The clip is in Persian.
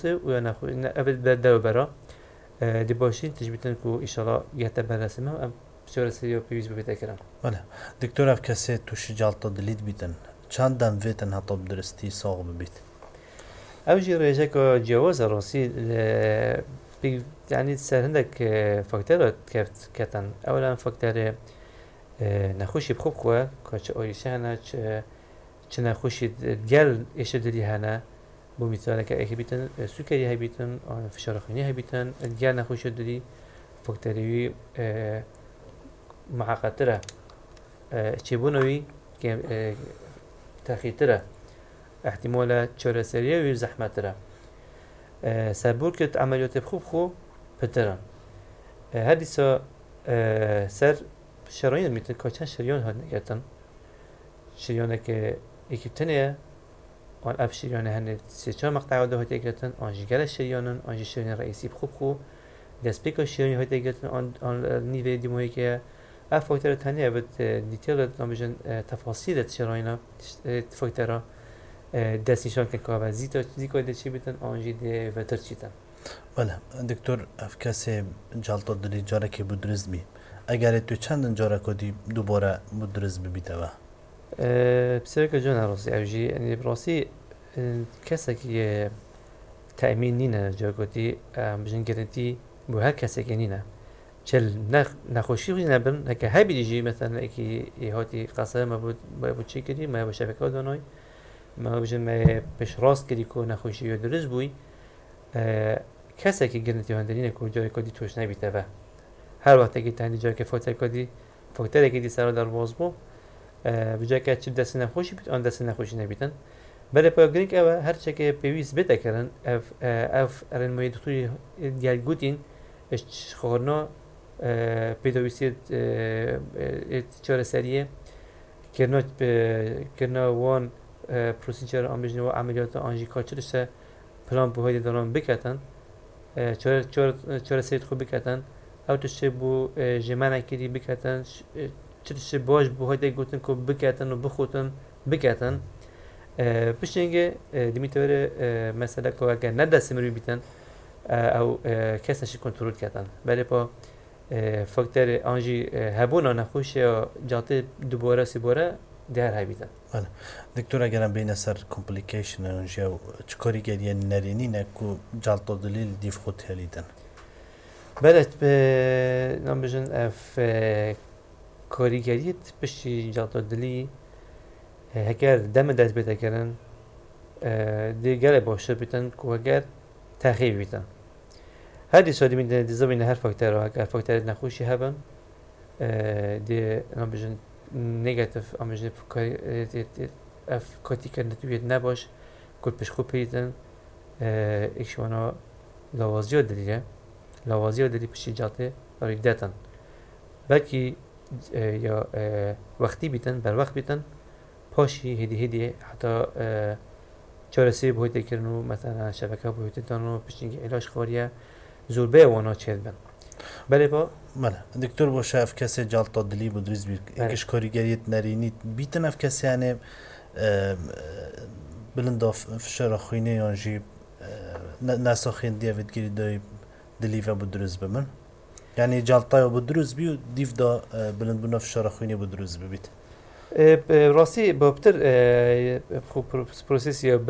درسته و یا نخو اول بده و برا دی باشین تجبیتن کو ان شاء الله یت برسمه ام چهار سری پیوز بده کردم. بله دکتر اف کسی توش جالتا دلید بیتن چند دم ویتن حتی درستی ساق ببیت. اوجی رجع که جواز راسی يعني سهندك فاكتورات كتن اولا فاكتور نخوشي بخوب خواه كاش اويش هنا چه نخوشي گل ايش دلي هنا بو مثال که اكي بيتن سكري هاي بيتن فشار خوني هاي بيتن گل نخوشي دلي فاكتوري معقدتره چبونوي تخيتره احتمال چهارسریه و زحمتره سبور کت عملیات خوب پترن هدیسا سر شرايين میتن که چند شریان ها نگتن شریانه که اکیبتنه آن اف شریانه هنه سه چهار مقطع ده ها تگرتن آنجی گل شریانن آنجی شریان رئیسی خوب دست پیکا شریان ها تگرتن آن نیوه دیموهی که اف فاکتر تنیه بود دیتیل نمیشن تفاصیل شرايين فاکتره دست نشان که کار زیکا چی بیتن آنجی ده وتر چیتن. بله دکتر اف کسی جالتا دلی جاره که بودرز بی اگر تو چند جاره کدی دوباره بودرز ببیته و بسیار که جان راسی اوجی یعنی راسی کسی که تأمین نینه جا کدی بجن گرنتی بو هر کسی که نینه چل نخوشی خوی نبرن هکه های بیدیجی مثلا اکی هاتی قصه ما بود چی کردی ما با شبکه دانای ما بجن ما پیش راست کردی که نخوشی یا درست بوی کسی که گرنتی هندرینه که جای کدی توش نبیته و هر وقت که تندی جای که فاکتور که دی سر در باز بو بجای که چی دست نخوشی بیت آن دست نخوشی نبیتن بله پا گرینگ اوه هر چه که پیویز بده کرن اف ارن مای دکتوری دیال گوتین اش خورنا پیداویسی چهار سریه کرنا وان پروسیجر آموزش و عملیات آنجی کارچرشه پلان بهایی دارن بکتن چهار سری خوب بکتن او تشه بو جمعه کردی بکتن چه باش بهایی گوتن که بکتن و بخوتن بکتن پشنگه دیمیتوره مثلا که اگر ندست مروی بیتن او کسنشی کنترل کردن بله پا فاکتور آنجی هبونا نخوش یا جاته دوباره سیباره در های بیتن. بله دکتر اگرم بین سر کمپلیکیشن آنجی و چکاری گریه نرینی نکو جالتا دلیل دیف خود هلیدن بله به نام بجن اف کاریگریت پشتی جالتا دلی اگر دم دست بیتا کرن دیگر باشه بیتن که اگر تخیب بیتن هر سادی من دیزا بین هر فاکتور اگر فاکتور نخوشی هبن دی نام بجن نگاتیف آموزش اف کاتی که نتویت نباش کل پیش خوب پیدن ایشوانا لوازیات دلیه پشتی جاته برای داتن بلکی یا وقتی بیتن بر وقت بیتن پاشی هدی حتی چهارسی بهایی کرنو مثلا شبکه بهایی دانو پشتینگی علاج خواریه زوربه وانا چهل بن بله با بله دکتر باشه اف کسی جالتا دلی بودریز بید اکش کاریگریت نرینید بیتن اف کسی یعنی بلند فشار خوینه یانجی نساخین دیوید گیری دای دلی و بودریز بمن یعنی جالتا بودریز بی و دیو دا بلند بنا فشار خوینه بودریز ببید راستی با بتر پروسیس یا